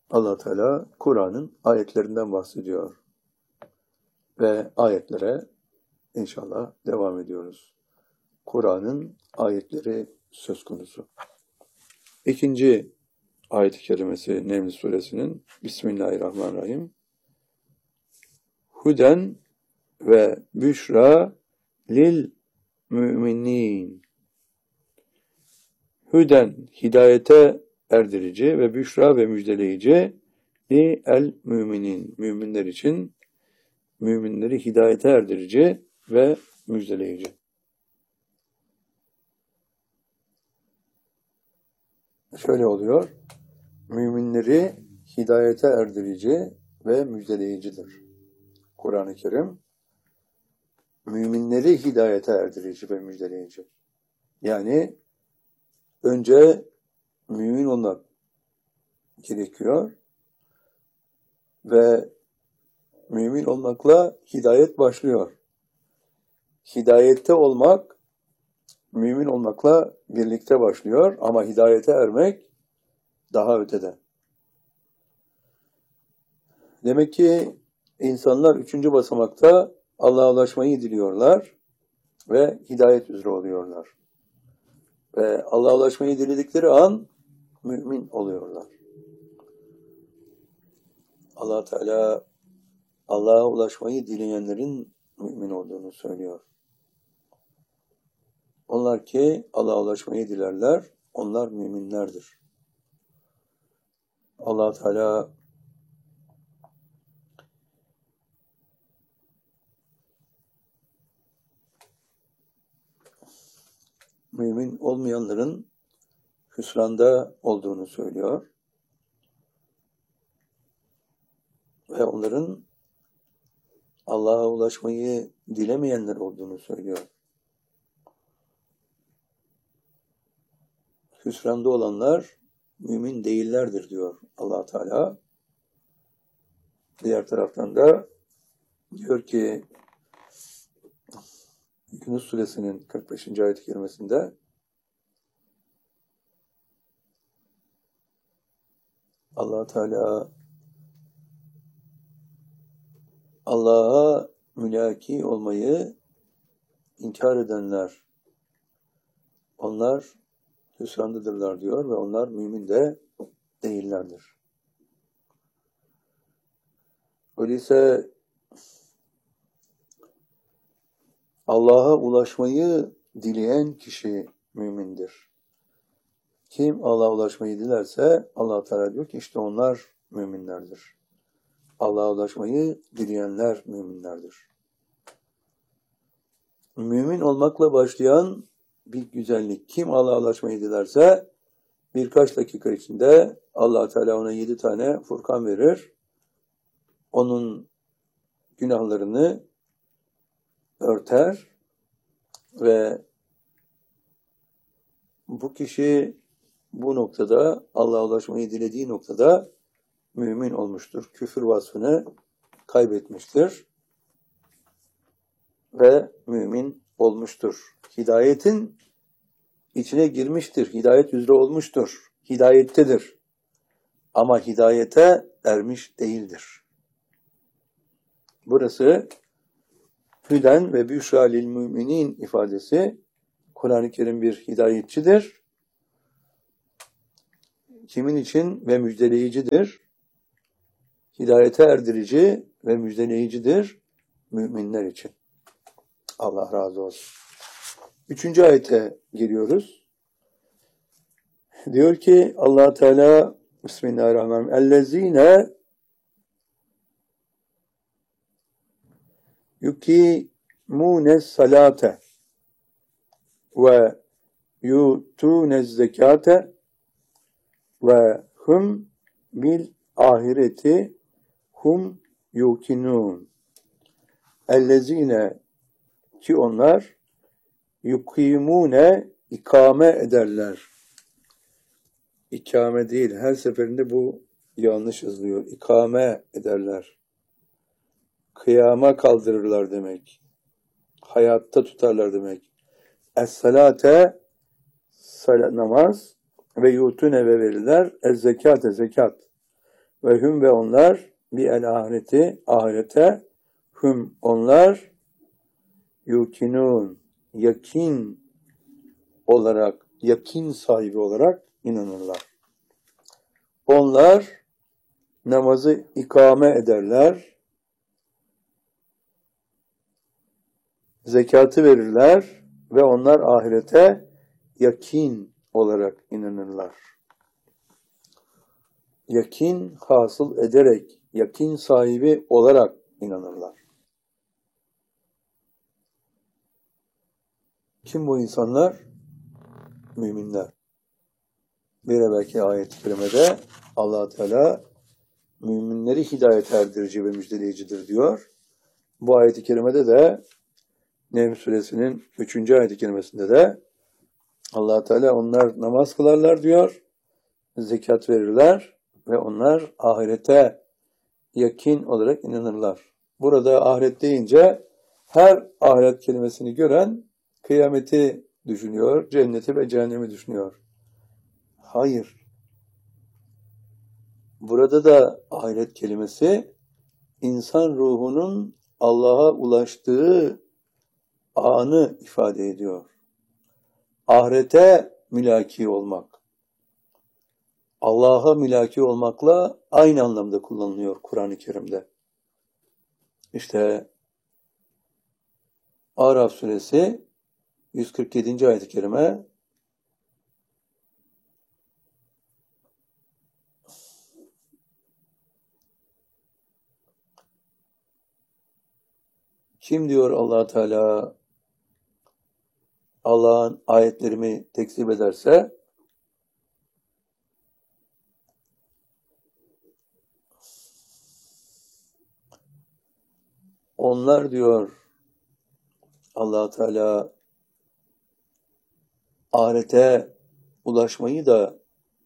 Allah Teala Kur'an'ın ayetlerinden bahsediyor ve ayetlere inşallah devam ediyoruz. Kur'an'ın ayetleri söz konusu. İkinci ayet-i kerimesi Neml suresinin Bismillahirrahmanirrahim. Huden ve büşra lil müminin. Hüden hidayete erdirici ve büşra ve müjdeleyici li el müminin. Müminler için müminleri hidayete erdirici ve müjdeleyici. Şöyle oluyor. Müminleri hidayete erdirici ve müjdeleyicidir. Kur'an-ı Kerim müminleri hidayete erdirici ve müjdeleyici. Yani önce mümin olmak gerekiyor ve mümin olmakla hidayet başlıyor. Hidayette olmak mümin olmakla birlikte başlıyor ama hidayete ermek daha ötede. Demek ki insanlar 3. basamakta Allah'a ulaşmayı diliyorlar ve hidayet üzere oluyorlar. Ve Allah'a ulaşmayı diledikleri an mümin oluyorlar. Allah Teala Allah'a ulaşmayı dileyenlerin mümin olduğunu söylüyor. Onlar ki Allah'a ulaşmayı dilerler, onlar müminlerdir. Allah Teala mümin olmayanların hüsranda olduğunu söylüyor. Ve onların Allah'a ulaşmayı dilemeyenler olduğunu söylüyor. Hüsranda olanlar mümin değillerdir diyor Allah Teala. Diğer taraftan da diyor ki Yunus suresinin 45. ayet-i kerimesinde Allah Teala Allah'a mülaki olmayı inkar edenler onlar hüsrandadırlar diyor ve onlar mümin de değillerdir. Öyleyse Allah'a ulaşmayı dileyen kişi mümindir. Kim Allah'a ulaşmayı dilerse Allah Teala diyor ki işte onlar müminlerdir. Allah'a ulaşmayı dileyenler müminlerdir. Mümin olmakla başlayan bir güzellik. Kim Allah'a ulaşmayı dilerse birkaç dakika içinde Allah Teala ona 7 tane Furkan verir. Onun günahlarını örter ve bu kişi bu noktada Allah'a ulaşmayı dilediği noktada mümin olmuştur. Küfür vasfını kaybetmiştir ve mümin olmuştur. Hidayetin içine girmiştir. Hidayet üzere olmuştur. Hidayettedir. Ama hidayete ermiş değildir. Burası Hüden ve büşra lil müminin ifadesi Kur'an-ı Kerim bir hidayetçidir. Kimin için ve müjdeleyicidir? Hidayete erdirici ve müjdeleyicidir müminler için. Allah razı olsun. 3. ayete geliyoruz. Diyor ki Allah Teala Bismillahirrahmanirrahim. Ellezine yukimune salate ve yutune zekate ve hum bil ahireti hum yukinun. Ellezine ki onlar yukimune ikame ederler. İkame değil. Her seferinde bu yanlış yazılıyor. İkame ederler. Kıyama kaldırırlar demek. Hayatta tutarlar demek. Es-salate namaz ve yutune ve verirler. Ez-zekate zekat. Ve hüm ve onlar bi el ahireti ahirete hüm onlar yukinun yakin olarak yakin sahibi olarak inanırlar. Onlar namazı ikame ederler, zekatı verirler ve onlar ahirete yakin olarak inanırlar. Yakin hasıl ederek, yakin sahibi olarak inanırlar. Kim bu insanlar? Müminler. Bir evvelki ayet-i kerimede Allah Teala müminleri hidayet erdirici ve müjdeleyicidir diyor. Bu ayet-i kerimede de Nevm suresinin 3. ayet-i kerimesinde de Allah Teala onlar namaz kılarlar diyor, zekat verirler ve onlar ahirete yakin olarak inanırlar. Burada ahiret deyince her ahiret kelimesini gören kıyameti düşünüyor, cenneti ve cehennemi düşünüyor. Hayır. Burada da ahiret kelimesi insan ruhunun Allah'a ulaştığı anı ifade ediyor. Ahirete mülaki olmak. Allah'a mülaki olmakla aynı anlamda kullanılıyor Kur'an-ı Kerim'de. İşte Araf suresi 147. ayet-i kerime kim diyor Allah Teala Allah'ın ayetlerimi tekzip ederse onlar diyor Allah Teala ahirete ulaşmayı da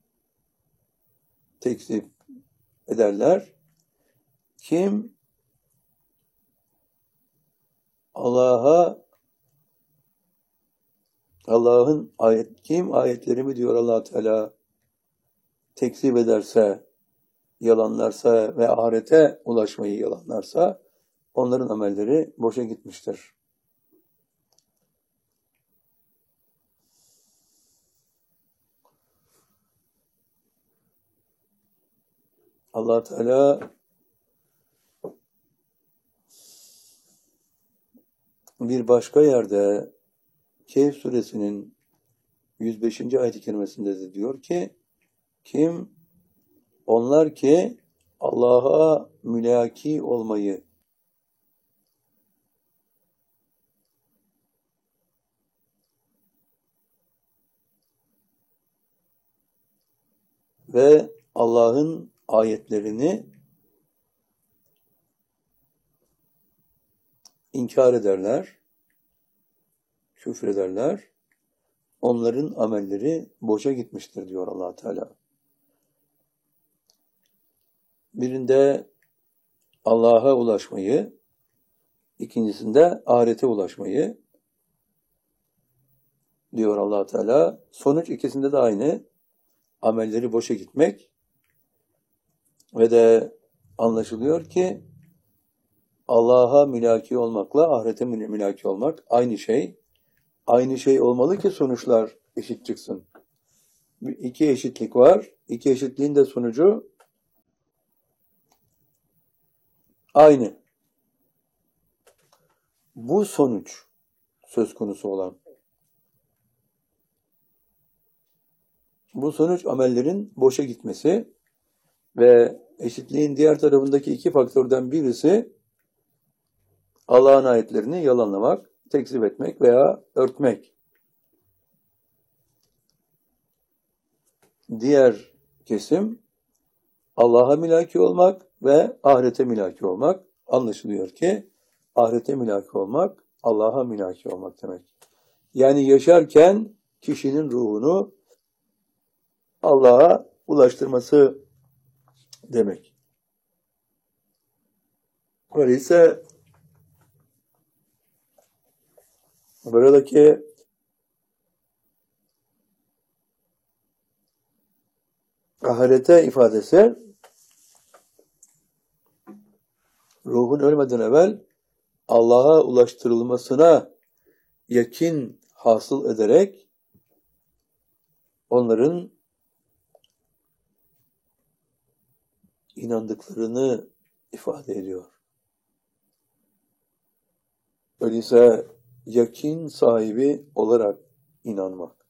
tekzip ederler. Kim Allah'ın ayetlerimi diyor Allah Teala tekzip ederse, yalanlarsa ve ahirete ulaşmayı yalanlarsa onların amelleri boşa gitmiştir. Allah Teala bir başka yerde Kehf suresinin 105. ayet-i kerimesinde de diyor ki onlar ki Allah'a mülaki olmayı ve Allah'ın ayetlerini inkar ederler, küfrederler. Onların amelleri boşa gitmiştir diyor Allah Teala. Birinde Allah'a ulaşmayı, ikincisinde ahirete ulaşmayı diyor Allah Teala. Sonuç ikisinde de aynı. Amelleri boşa gitmek ve de anlaşılıyor ki Allah'a mülaki olmakla ahirete mülaki olmak aynı şey. Aynı şey olmalı ki sonuçlar eşit çıksın. İki eşitlik var. İki eşitliğin de sonucu aynı. Bu sonuç söz konusu olan. Bu sonuç amellerin boşa gitmesi ve eşitliğin diğer tarafındaki iki faktörden birisi Allah'ın ayetlerini yalanlamak, tekzip etmek veya örtmek. Diğer kesim Allah'a mülaki olmak ve ahirete mülaki olmak. Anlaşılıyor ki ahirete mülaki olmak, Allah'a mülaki olmak demek. Yani yaşarken kişinin ruhunu Allah'a ulaştırması demek. Öyleyse buradaki ahirete ifadesi ruhun ölmeden evvel Allah'a ulaştırılmasına yakin hasıl ederek onların inandıklarını ifade ediyor. Öyleyse yakin sahibi olarak inanmak.